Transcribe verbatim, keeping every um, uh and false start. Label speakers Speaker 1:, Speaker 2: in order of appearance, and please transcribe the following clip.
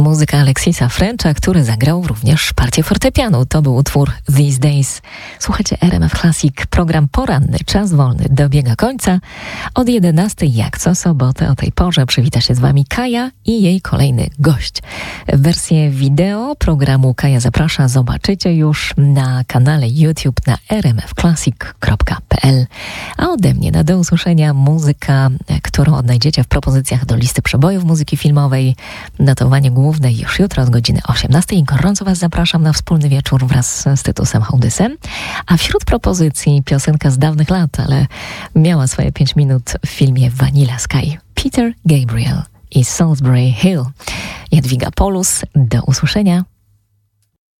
Speaker 1: Muzyka Alexisa Frencha, który zagrał również partię fortepianu. To był utwór These Days. Słuchajcie R M F Classic, program poranny, czas wolny dobiega końca. Od jedenastej jak co sobotę o tej porze przywita się z wami Kaja i jej kolejny gość. Wersję wideo programu Kaja Zaprasza zobaczycie już na kanale YouTube na r m f classic kropka p l. A ode mnie na do usłyszenia muzyka, którą odnajdziecie w propozycjach do listy przebojów muzyki filmowej. Notowanie główne już jutro od godziny osiemnastej. Gorąco was zapraszam na wspólny wieczór wraz z Tytusem Hołdysem. A wśród propozycji piosenka z dawnych lat, ale miała swoje pięć minut w filmie Vanilla Sky. Peter Gabriel i Salisbury Hill. Jadwiga Polus, do usłyszenia.